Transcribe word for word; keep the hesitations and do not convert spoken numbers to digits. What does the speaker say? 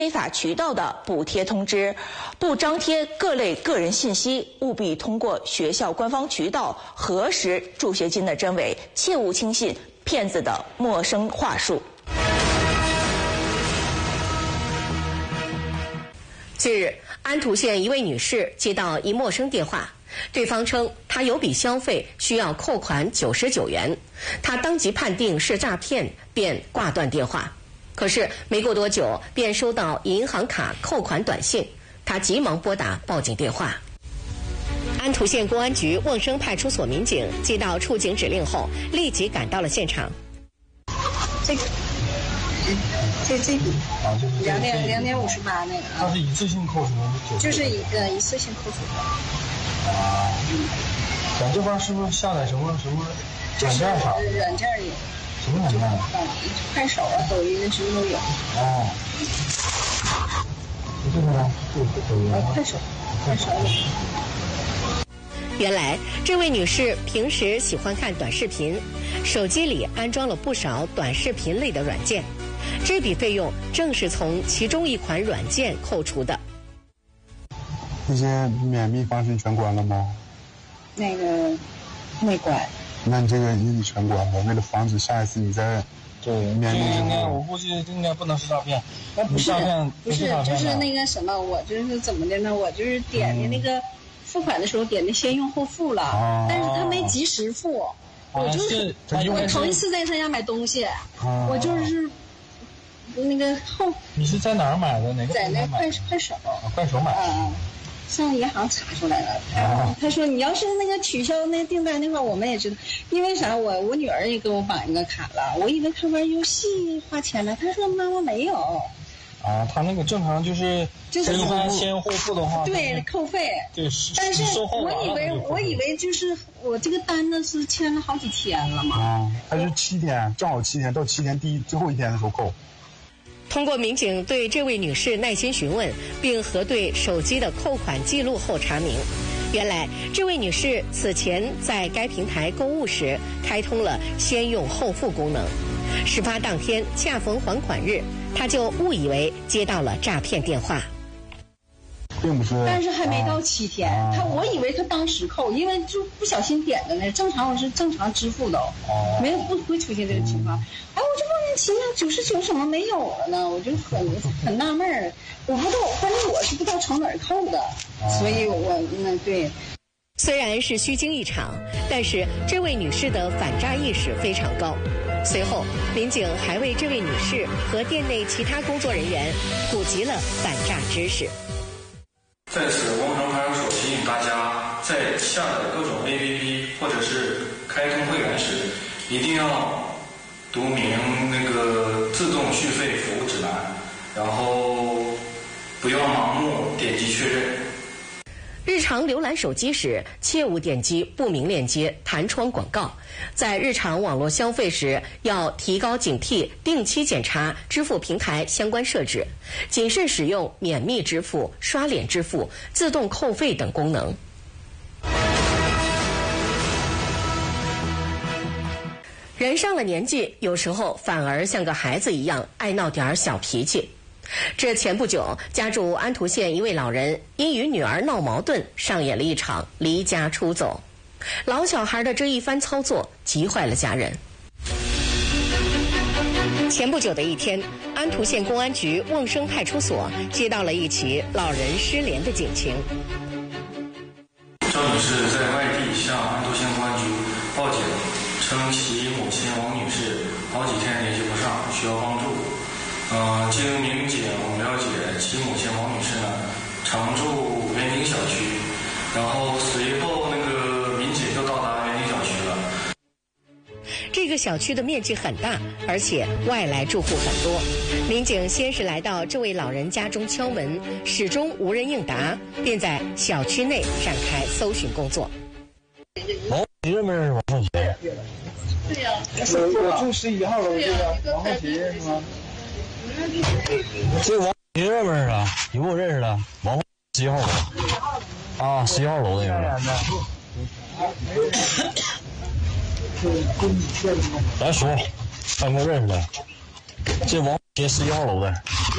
非法渠道的补贴通知，不张贴各类个人信息，务必通过学校官方渠道核实助学金的真伪，切勿轻信骗子的陌生话术。 近日，安图县一位女士接到一陌生电话，对方称她有笔消费需要扣款九十九元，她当即判定是诈骗，便挂断电话。可是没过多久，便收到银行卡扣款短信，她急忙拨打报警电话。安图县公安局瓮声派出所民警接到处警指令后，立即赶到了现场。 这个，这这笔啊，就是两点两点五十八那个啊。 它是一次性扣除吗？ 就是一个一次性扣除的。 啊，咱这边是不是下载什么什么软件啥的？ 软件有。 什么软件啊？ 快手啊、抖音什么都有。 哦。这个呢？这是抖音。 快手，快手有。 原来，这位女士平时喜欢看短视频，手机里安装了不少短视频类的软件，这笔费用正是从其中一款软件扣除的。 那些免密方式全关了吗？ 那个没关。 那你这个也得全关吧，为了防止下一次你再对免密之后， 我估计应该不能是诈骗。那不是诈骗， 不是就是那个什么，我就是怎么的呢？我就是点的那个付款的时候点的先用后付了， 嗯、 但是他没及时付，我就是我头一次在他家买东西， 嗯、 我就是那个后。 你是在哪儿买的？哪个？ 在那快快手。 啊，快手买的。 嗯。上银行查出来了，他他说你要是那个取消那订单那块，我们也知道，因为啥？我我女儿也给我绑一个卡了，我以为她玩游戏花钱了，她说妈妈没有。 啊，他那个正常就是就是先后付的话， 对扣费。 对， 但是我以为我以为就是我这个单子是签了好几天了嘛。 啊，他是七天，正好七天，到七天第一最后一天的时候扣。 通过民警对这位女士耐心询问，并核对手机的扣款记录后查明，原来这位女士此前在该平台购物时开通了先用后付功能，事发当天恰逢还款日，她就误以为接到了诈骗电话。 并不是， 但是还没到七天，啊、他我以为他当时扣，因为就不小心点的呢。正常我是正常支付的，哦、没有不会出现这个情况。嗯、哎，我就莫名其妙，九十九怎么没有了呢？我就很很纳闷儿，我不知道，反正我是不知道从哪儿扣的，哦、所以我那对。 虽然是虚惊一场，但是这位女士的反诈意识非常高。随后，民警还为这位女士和店内其他工作人员普及了反诈知识。 在此，瓮声派出所提醒大家，在下载各种 A P P 或者是开通会员时，一定要读明那个自动续费服务指南，然后不要盲目点击确认。 日常浏览手机时，切勿点击不明链接、弹窗广告。在日常网络消费时，要提高警惕，定期检查支付平台相关设置，谨慎使用免密支付、刷脸支付、自动扣费等功能。人上了年纪，有时候反而像个孩子一样，爱闹点小脾气。这前不久，家住安图县一位老人因与女儿闹矛盾，上演了一场离家出走。老小孩的这一番操作急坏了家人。前不久的一天，安图县公安局瓮声派出所接到了一起老人失联的警情。 赵女士在外地向安图县公安局报警，称其母亲王女士好几天联系不上，需要帮助。呃，经民警了解，其母亲王女士呢常住园景小区，然后随后那个民警就到达园景小区了。 这个小区的面积很大，而且外来住户很多。民警先是来到这位老人家中敲门，始终无人应答，便在小区内展开搜寻工作。 王琦认不认识王凤杰？ 对呀、啊， 我住十一号楼这个王凤杰认识吗？ 这王琦认不认识啊？有没有认识的？王凤十一号楼啊，十一号楼的人。咱说，看有没有认识的？这王杰十一号楼的。